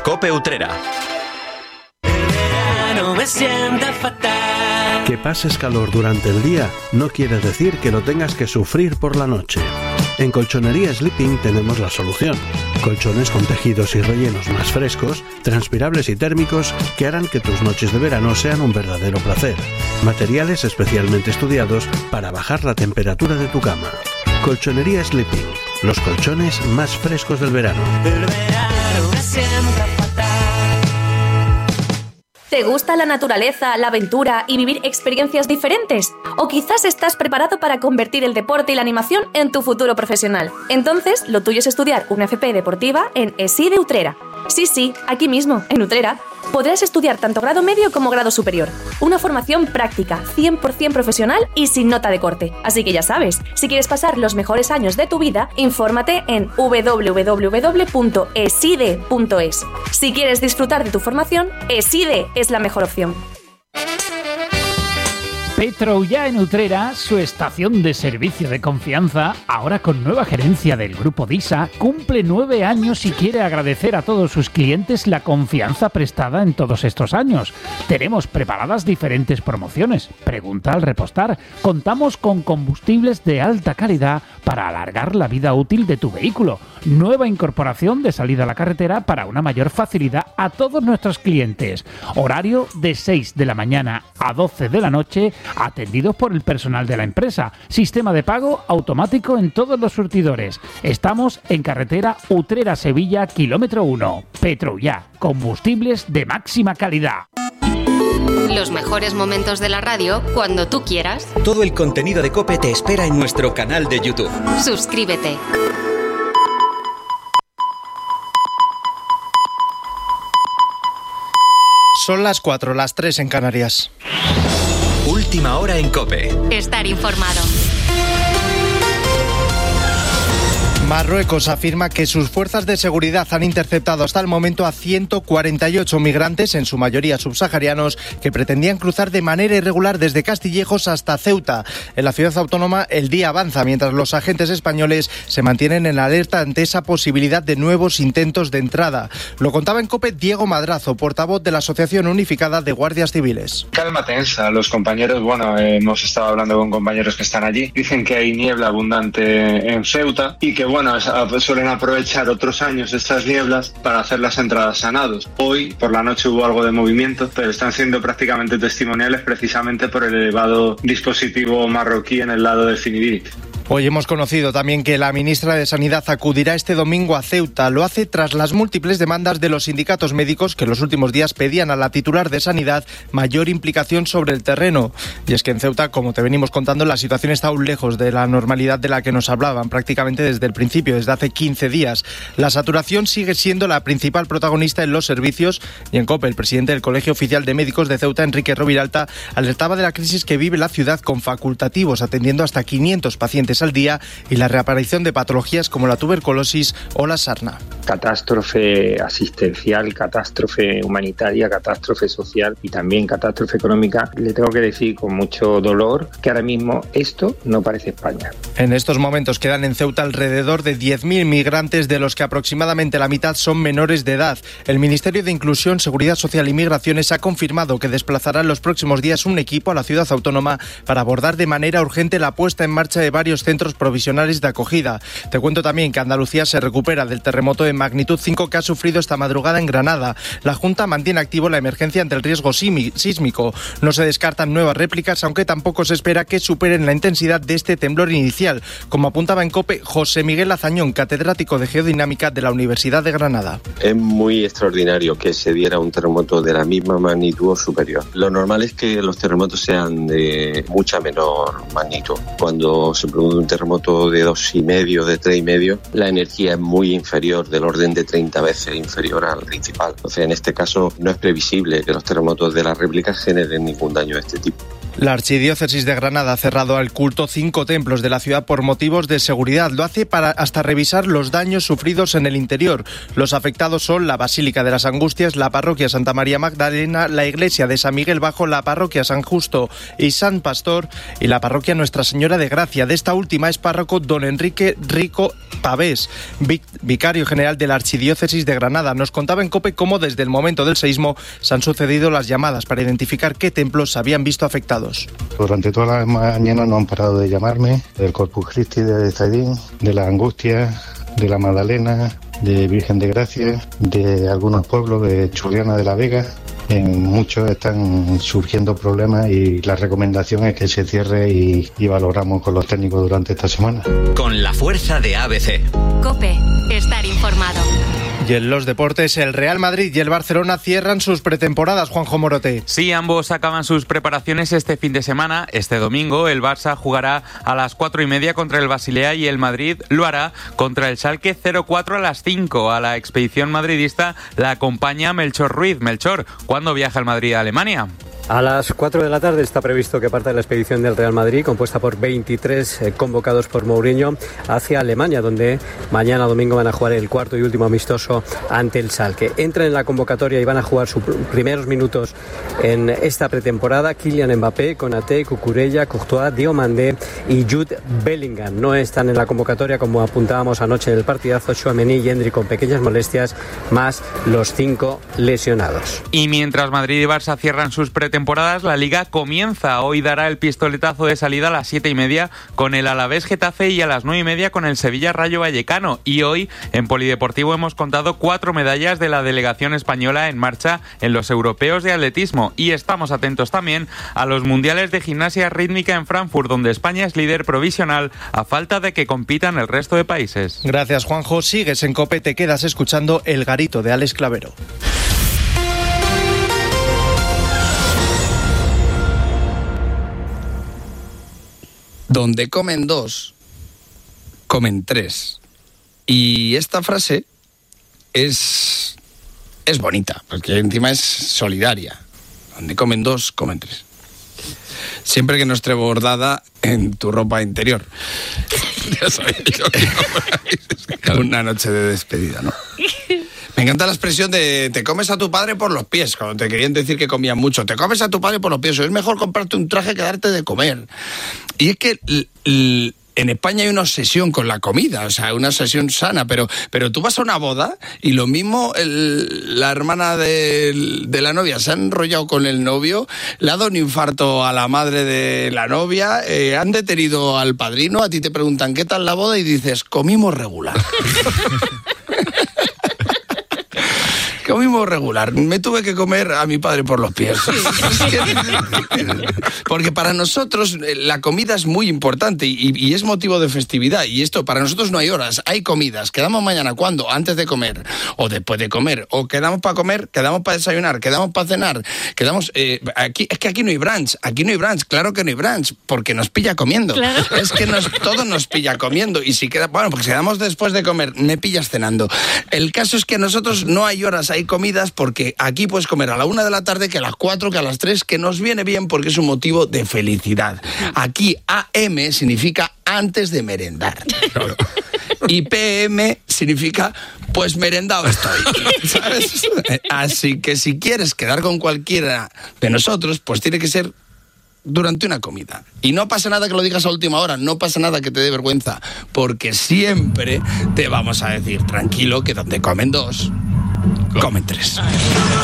COPE Utrera. Me sienta fatal. Que pases calor durante el día no quiere decir que lo tengas que sufrir por la noche. En Colchonería Sleeping tenemos la solución. Colchones con tejidos y rellenos más frescos, transpirables y térmicos que harán que tus noches de verano sean un verdadero placer. Materiales especialmente estudiados para bajar la temperatura de tu cama. Colchonería Sleeping, los colchones más frescos del verano. El verano me sienta fatal. ¿Te gusta la naturaleza, la aventura y vivir experiencias diferentes? ¿O quizás estás preparado para convertir el deporte y la animación en tu futuro profesional? Entonces, lo tuyo es estudiar una FP deportiva en ESIDE Utrera. Sí, aquí mismo, en Utrera, podrás estudiar tanto grado medio como grado superior. Una formación práctica, 100% profesional y sin nota de corte. Así que ya sabes, si quieres pasar los mejores años de tu vida, infórmate en www.eside.es. Si quieres disfrutar de tu formación, ESIDE es la mejor opción. Petroullà en Utrera, su estación de servicio de confianza, ahora con nueva gerencia del Grupo DISA, cumple 9 años y quiere agradecer a todos sus clientes la confianza prestada en todos estos años. Tenemos preparadas diferentes promociones. Pregunta al repostar. Contamos con combustibles de alta calidad para alargar la vida útil de tu vehículo. Nueva incorporación de salida a la carretera para una mayor facilidad a todos nuestros clientes. Horario de 6 de la mañana a 12 de la noche, atendidos por el personal de la empresa. Sistema de pago automático en todos los surtidores. Estamos en carretera Utrera-Sevilla, kilómetro 1. Petroullà, combustibles de máxima calidad. Los mejores momentos de la radio cuando tú quieras. Todo el contenido de COPE te espera en nuestro canal de YouTube. Suscríbete. Son las 4, las 3 en Canarias. Última hora en COPE. Estar informado. Marruecos afirma que sus fuerzas de seguridad han interceptado hasta el momento a 148 migrantes, en su mayoría subsaharianos, que pretendían cruzar de manera irregular desde Castillejos hasta Ceuta. En la ciudad autónoma el día avanza, mientras los agentes españoles se mantienen en alerta ante esa posibilidad de nuevos intentos de entrada. Lo contaba en COPE Diego Madrazo, portavoz de la Asociación Unificada de Guardias Civiles. Calma tensa. Los compañeros, hemos estado hablando con compañeros que están allí. Dicen que hay niebla abundante en Ceuta y que suelen aprovechar otros años estas nieblas para hacer las entradas a nados. Hoy por la noche hubo algo de movimiento, pero están siendo prácticamente testimoniales precisamente por el elevado dispositivo marroquí en el lado de Finidic. Hoy hemos conocido también que la ministra de Sanidad acudirá este domingo a Ceuta. Lo hace tras las múltiples demandas de los sindicatos médicos que en los últimos días pedían a la titular de Sanidad mayor implicación sobre el terreno. Y es que en Ceuta, como te venimos contando, la situación está aún lejos de la normalidad de la que nos hablaban prácticamente desde el principio, desde hace 15 días. La saturación sigue siendo la principal protagonista en los servicios y en COPE el presidente del Colegio Oficial de Médicos de Ceuta, Enrique Roviralta, alertaba de la crisis que vive la ciudad con facultativos atendiendo hasta 500 pacientes al día y la reaparición de patologías como la tuberculosis o la sarna. Catástrofe asistencial, catástrofe humanitaria, catástrofe social y también catástrofe económica. Le tengo que decir con mucho dolor que ahora mismo esto no parece España. En estos momentos quedan en Ceuta alrededor de 10.000 migrantes, de los que aproximadamente la mitad son menores de edad. El Ministerio de Inclusión, Seguridad Social y Migraciones ha confirmado que desplazará en los próximos días un equipo a la ciudad autónoma para abordar de manera urgente la puesta en marcha de varios centros provisionales de acogida. Te cuento también que Andalucía se recupera del terremoto de magnitud 5 que ha sufrido esta madrugada en Granada. La Junta mantiene activo la emergencia ante el riesgo sísmico. No se descartan nuevas réplicas, aunque tampoco se espera que superen la intensidad de este temblor inicial, como apuntaba en COPE José Miguel Azañón, catedrático de Geodinámica de la Universidad de Granada. Es muy extraordinario que se diera un terremoto de la misma magnitud o superior. Lo normal es que los terremotos sean de mucha menor magnitud. Cuando se produce un terremoto de 2,5, de 3,5, la energía es muy inferior, del orden de 30 veces inferior al principal. Entonces, en este caso, no es previsible que los terremotos de las réplicas generen ningún daño de este tipo. La Archidiócesis de Granada ha cerrado al culto 5 templos de la ciudad por motivos de seguridad. Lo hace para hasta revisar los daños sufridos en el interior. Los afectados son la Basílica de las Angustias, la Parroquia Santa María Magdalena, la Iglesia de San Miguel Bajo, la Parroquia San Justo y San Pastor y la Parroquia Nuestra Señora de Gracia. De esta última es párroco don Enrique Rico Pavés, vicario general de la Archidiócesis de Granada. Nos contaba en COPE cómo desde el momento del seísmo se han sucedido las llamadas para identificar qué templos se habían visto afectados. Durante toda la mañana no han parado de llamarme, del Corpus Christi de Zaidín, de la Angustia, de la Magdalena, de Virgen de Gracia, de algunos pueblos de Churriana de la Vega. En muchos están surgiendo problemas y la recomendación es que se cierre y valoramos con los técnicos durante esta semana. Con la fuerza de ABC. COPE, estar informado. Y en los deportes, el Real Madrid y el Barcelona cierran sus pretemporadas, Juanjo Morote. Sí, ambos acaban sus preparaciones este fin de semana. Este domingo el Barça jugará a las 4:30 contra el Basilea y el Madrid lo hará contra el Schalke 04 a las 5. A la expedición madridista la acompaña Melchor Ruiz. Melchor, ¿cuándo viaja el Madrid a Alemania? A las 4 de la tarde está previsto que parte la expedición del Real Madrid, compuesta por 23 convocados por Mourinho, hacia Alemania, donde mañana domingo van a jugar el cuarto y último amistoso ante el Schalke. Entran en la convocatoria y van a jugar sus primeros minutos en esta pretemporada Kylian Mbappé, Konaté, Cucurella, Courtois, Diomandé y Jude Bellingham. No están en la convocatoria, como apuntábamos anoche en el partidazo, Tchouaméni y Endrick con pequeñas molestias, más los 5 lesionados. Y mientras Madrid y Barça cierran sus pretemporadas, la Liga comienza. Hoy dará el pistoletazo de salida a las 7:30 con el Alavés Getafe y a las 9:30 con el Sevilla Rayo Vallecano. Y hoy en Polideportivo hemos contado 4 medallas de la delegación española en marcha en los europeos de atletismo. Y estamos atentos también a los mundiales de gimnasia rítmica en Frankfurt, donde España es líder provisional a falta de que compitan el resto de países. Gracias, Juanjo. Sigues en COPE, te quedas escuchando El Garito de Alex Clavero. Donde comen 2, comen 3. Y esta frase es bonita, porque encima es solidaria. Donde comen 2, comen 3. Siempre que no esté bordada en tu ropa interior. Ya sabía yo que una noche de despedida, ¿no? Me encanta la expresión de te comes a tu padre por los pies, cuando te querían decir que comían mucho. Te comes a tu padre por los pies, es mejor comprarte un traje que darte de comer. Y es que en España hay una obsesión con la comida, o sea, una obsesión sana, pero tú vas a una boda y lo mismo la hermana de la novia se ha enrollado con el novio, le ha dado un infarto a la madre de la novia, han detenido al padrino, a ti te preguntan ¿qué tal la boda? Y dices, comimos regular. Comimos regular. Me tuve que comer a mi padre por los pies. Porque para nosotros la comida es muy importante y es motivo de festividad. Y esto, para nosotros no hay horas, hay comidas. Quedamos mañana, ¿cuándo? Antes de comer o después de comer. O quedamos para comer, quedamos para desayunar, quedamos para cenar. Quedamos... aquí, es que aquí no hay brunch. Aquí no hay brunch. Claro que no hay brunch. Porque nos pilla comiendo. Claro. Es que todo nos pilla comiendo. Y si queda... Bueno, pues si quedamos después de comer, me pillas cenando. El caso es que a nosotros no hay horas, hay comidas, porque aquí puedes comer a la 1 de la tarde, que a las 4, que a las 3, que nos viene bien porque es un motivo de felicidad. Aquí AM significa antes de merendar. Y PM significa pues merendado estoy, ¿sabes? Así que si quieres quedar con cualquiera de nosotros, pues tiene que ser durante una comida. Y no pasa nada que lo digas a última hora, no pasa nada que te dé vergüenza, porque siempre te vamos a decir, tranquilo, que donde comen 2, comen 3.